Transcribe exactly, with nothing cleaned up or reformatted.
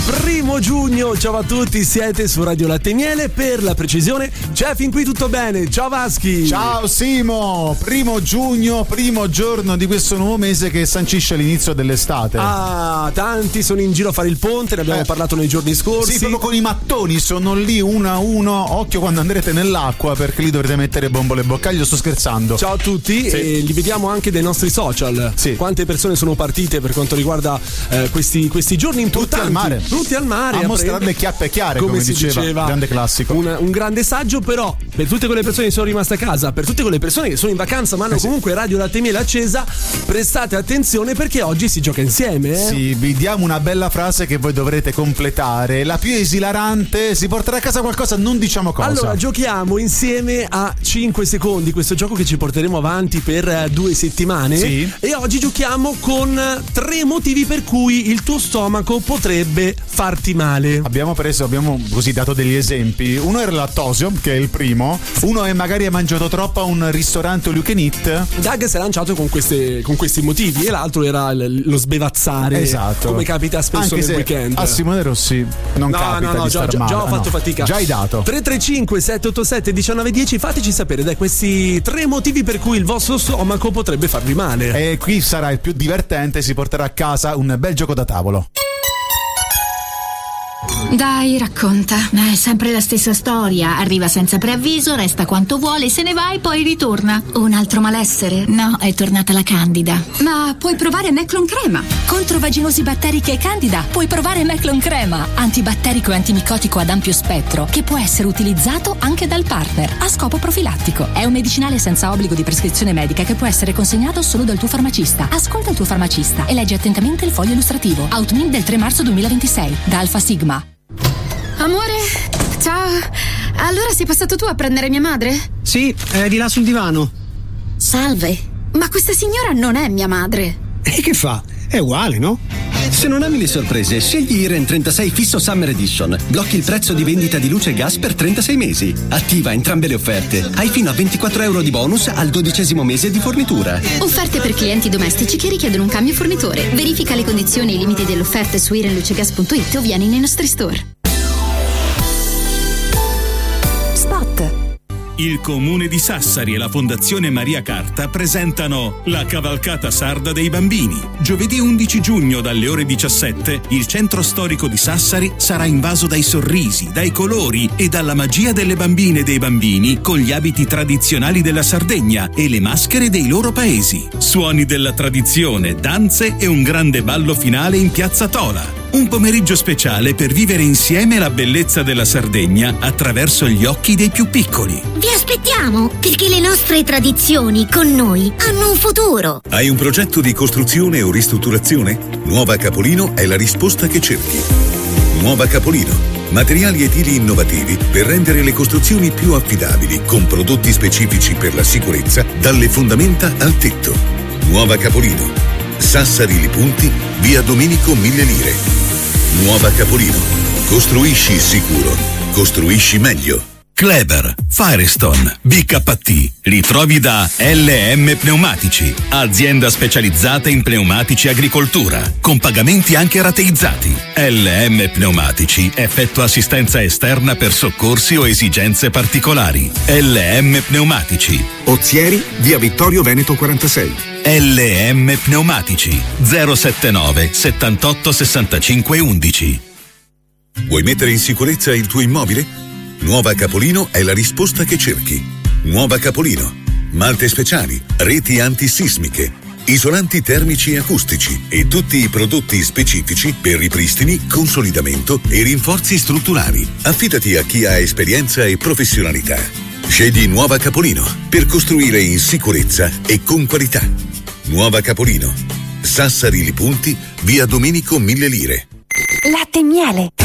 primo giugno, ciao a tutti, siete su Radio Latte e Miele, per la precisione c'è fin qui tutto bene, ciao Vaschi. Ciao Simo, primo giugno, primo giorno di questo nuovo mese che sancisce l'inizio dell'estate. Ah, tanti sono in giro a fare il ponte, ne abbiamo eh. parlato nei giorni scorsi. Sì, proprio con i mattoni, sono lì uno a uno, occhio quando andrete nell'acqua perché lì dovrete mettere bombole e boccaglio, sto scherzando. Ciao a tutti, sì. E li vediamo anche dai nostri social, sì. Quante persone sono partite per quanto riguarda eh, questi, questi giorni importanti. Tutti al mare. Tutti al mare. A mostrare le chiappe chiare, come, come si diceva, diceva. Grande classico. Un, un grande saggio, però, per tutte quelle persone che sono rimaste a casa, per tutte quelle persone che sono in vacanza ma hanno eh sì. comunque Radio Latte e Miele accesa, prestate attenzione perché oggi si gioca insieme. Eh? Sì, vi diamo una bella frase che voi dovrete completare. La più esilarante, si porterà a casa qualcosa, non diciamo cosa. Allora, giochiamo insieme a cinque secondi, questo gioco che ci porteremo avanti per due settimane. Sì. E oggi giochiamo con tre motivi per cui il tuo stomaco potrebbe farti male. Abbiamo preso, abbiamo così dato degli esempi. Uno era il lattosio, che è il primo. Uno è magari hai mangiato troppo a un ristorante all you can eat. Doug si è lanciato con, queste, con questi motivi, e l'altro era lo sbevazzare. Esatto. Come capita spesso anche nel weekend. A Simone Rossi non no, capita no, no, di già, star male. già ho fatto no. fatica. Già hai dato. tre tre cinque sette otto sette uno nove uno zero, fateci sapere dai questi tre motivi per cui il vostro stomaco potrebbe farvi male. E qui sarà il più divertente, si porterà a casa un bel gioco da tavolo. Dai, racconta. È sempre la stessa storia. Arriva senza preavviso, resta quanto vuole, se ne va e poi ritorna. Un altro malessere? No, è tornata la candida. Ma puoi provare Meclon Crema. Contro vaginosi batteriche e candida puoi provare Meclon Crema, antibatterico e antimicotico ad ampio spettro, che può essere utilizzato anche dal partner a scopo profilattico. È un medicinale senza obbligo di prescrizione medica che può essere consegnato solo dal tuo farmacista. Ascolta il tuo farmacista e leggi attentamente il foglio illustrativo. Outmin del tre marzo duemilaventisei da Alfa Sigma. Amore, ciao. Allora sei passato tu a prendere mia madre? Sì, è di là sul divano. Salve, ma questa signora non è mia madre. E che fa? È uguale, no? Se non ami le sorprese, scegli Iren trentasei Fisso Summer Edition. Blocchi il prezzo di vendita di luce e gas per trentasei mesi. Attiva entrambe le offerte. Hai fino a ventiquattro euro di bonus al dodicesimo mese di fornitura. Offerte per clienti domestici che richiedono un cambio fornitore. Verifica le condizioni e i limiti dell'offerta su iren luce gas punto it o vieni nei nostri store. Il Comune di Sassari e la Fondazione Maria Carta presentano la Cavalcata Sarda dei Bambini. Giovedì undici giugno dalle ore diciassette il centro storico di Sassari sarà invaso dai sorrisi, dai colori e dalla magia delle bambine e dei bambini con gli abiti tradizionali della Sardegna e le maschere dei loro paesi. Suoni della tradizione, danze e un grande ballo finale in Piazza Tola. Un pomeriggio speciale per vivere insieme la bellezza della Sardegna attraverso gli occhi dei più piccoli. Vi aspettiamo, perché le nostre tradizioni con noi hanno un futuro. Hai un progetto di costruzione o ristrutturazione? Nuova Capolino è la risposta che cerchi. Nuova Capolino. Materiali edili innovativi per rendere le costruzioni più affidabili con prodotti specifici per la sicurezza dalle fondamenta al tetto. Nuova Capolino. Sassari Li Punti, via Domenico Mille Lire. Nuova Capolino. Costruisci sicuro. Costruisci meglio. Kleber, Firestone, B K T, li trovi da L M Pneumatici, azienda specializzata in pneumatici agricoltura, con pagamenti anche rateizzati. L M Pneumatici effettua assistenza esterna per soccorsi o esigenze particolari. L M Pneumatici. Ozieri, via Vittorio Veneto quarantasei. L M Pneumatici zero settantanove settantotto sessantacinque undici. Vuoi mettere in sicurezza il tuo immobile? Nuova Capolino è la risposta che cerchi. Nuova Capolino. Malte speciali, reti antisismiche, isolanti termici e acustici e tutti i prodotti specifici per ripristini, consolidamento e rinforzi strutturali. Affidati a chi ha esperienza e professionalità. Scegli Nuova Capolino per costruire in sicurezza e con qualità. Nuova Capolino. Sassari Li Punti, via Domenico Mille Lire. Latte e Miele.